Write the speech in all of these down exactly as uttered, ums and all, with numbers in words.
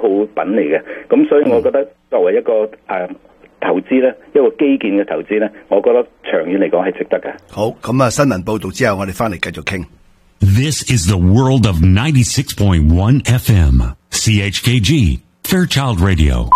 好品嚟嘅。咁所以我覺得作為一個誒、呃、投資咧，一個基建嘅投資咧，我覺得長遠嚟講係值得嘅。 好，咁啊新聞報道之後，我哋翻嚟繼續傾。 This is the world of ninety-six point one F M C H K G Fairchild Radio。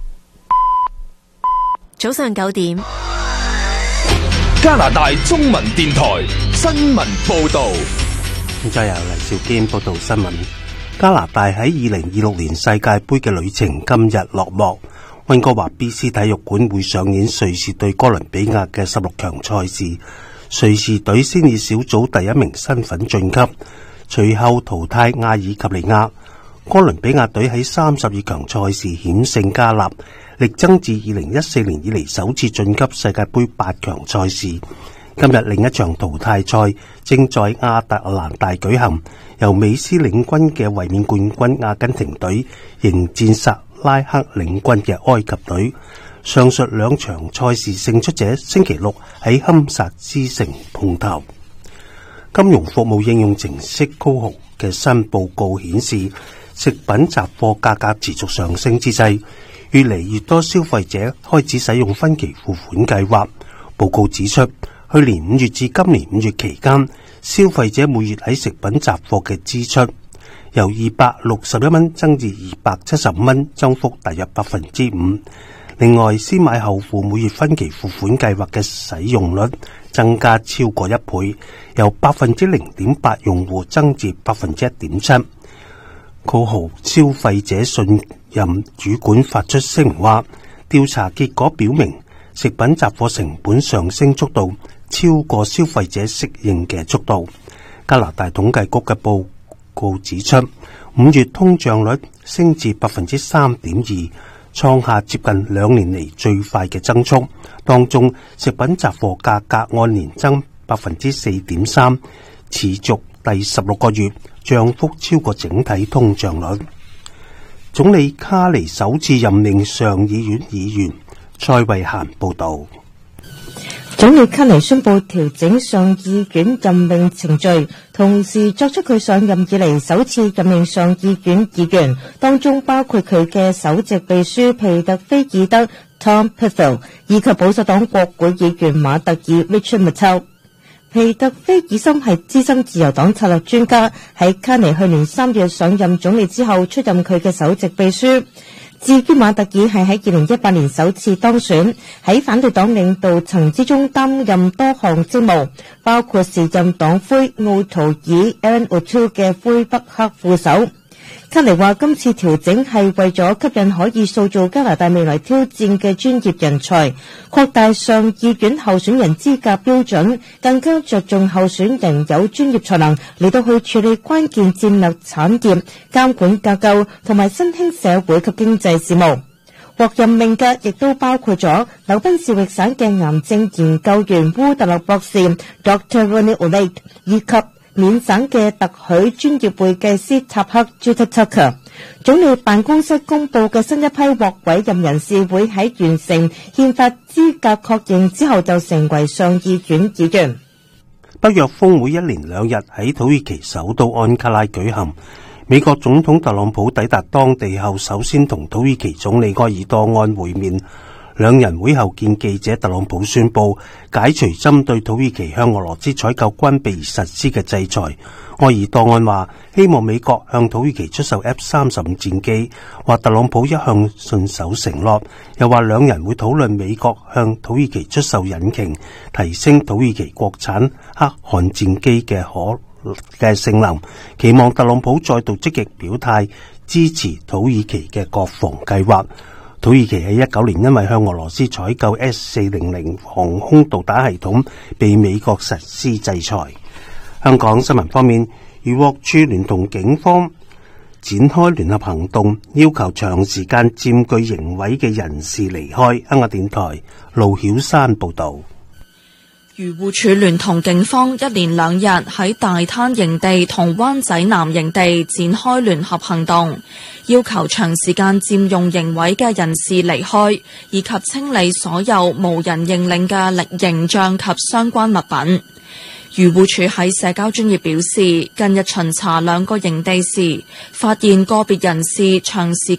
早上九點， 加拿大中文電台新聞報道。 現在由黎兆堅報道新聞。加拿大喺二零二六年世界盃嘅旅程今日落幕。溫哥華 B C 體育館會上演瑞士對哥倫比亞嘅十六強賽事。瑞士隊先以小組第一名身份晉級，隨後淘汰阿爾及利亞。哥倫比亞隊喺三十二強賽事險勝加納，力爭自二零一四年以嚟首次晉級世界盃八強賽事。今日另一場淘汰賽正在亞特蘭大舉行，由美斯領軍嘅衛冕冠軍阿根廷隊迎戰薩拉克領軍嘅埃及隊。上述兩場賽事勝出者星期六喺堪薩斯城碰頭。金融服務應用程式 Coho 嘅新報告顯示，食品雜貨價格持續上升之際，越嚟越多消費者開始使用分期付款計劃。報告指出，去年五月至今年五月期間，消費者每月喺食品雜貨嘅支出由二百六十一蚊增至二百七十五蚊，增幅大約百分之五。另外，先買後付每月分期付款計劃嘅使用率增加超過一倍，由百分之零點八用戶增至百分之一點七。高豪消費者信任主管發出聲明話，調查結果表明，食品雜貨成本上升速度超過消費者適應嘅速度。加拿大統計局嘅報告指出，五月通脹率升至百分之三點二。創下接近兩年嚟最快嘅增速，當中食品雜貨價格按年增百分之四點三，持續第十六個月，漲幅超過整體通脹率。總理卡尼首次任命上議院議員。蔡慧嫻報道。 總理卡尼宣布調整上議院任命程序，同時作出佢上任以嚟首次任命上議院議員，當中包括佢嘅首席秘書皮特菲爾德 Tom Pethel 以及保守黨國會議員馬特爾 Richard Martel。皮特菲爾森係資深自由黨策略專家，喺卡尼去年三月上任總理之後出任佢嘅首席秘書。至於馬特爾係喺二零一八年首次當選，喺反對黨領導層之中擔任多項職務，包括時任黨魁奧圖爾 Aaron O'Toole 嘅魁北克副手。卡尼話今次調整係為咗吸引可以塑造加拿大未來挑戰嘅專業人才，擴大上議院候選人資格標準，更加着重候選人有專業才能嚟到去處理關鍵戰略產業、監管架構同埋新興社會及經濟事務。獲任命嘅亦都包括咗紐賓士域省嘅癌症研究員烏特勒博士 Doctor Ronnie O'Lake 以及緬省嘅特許專業會計師塔克 Jutta Tucker。總理辦公室公布嘅新一批獲委任人士會喺完成憲法資格確認之後就成為上議院議員。 北約峰會一連兩日喺土耳其首都安卡拉舉行。美國總統特朗普抵達當地後，首先同土耳其總理埃爾多安會面。兩人會後見記者，特朗普宣布解除針對土耳其向俄羅斯採購軍備而實施嘅制裁。埃爾多安話希望美國向土耳其出售 F 三十五戰機，話特朗普一向信守承諾，又話兩人會討論美國向土耳其出售引擎，提升土耳其國產黑漢戰機嘅可嘅性能，期望特朗普再度積極表態支持土耳其嘅國防計劃。土耳其喺一九年因為向俄羅斯採購 S 四零零航空導彈系統，被美國實施制裁。香港新聞方面，漁獲處聯同警方展開聯合行動，要求長時間佔據營位嘅人士離開。香港電台盧曉山報道。 漁護署聯同警方一連兩日喺大灘營地同灣仔南營地展開聯合行動，要求長時間佔用營位嘅人士離開，以及清理所有無人認領嘅形象及相關物品。漁護署喺社交專頁表示，近日巡查兩個營地時，發現個別人士長時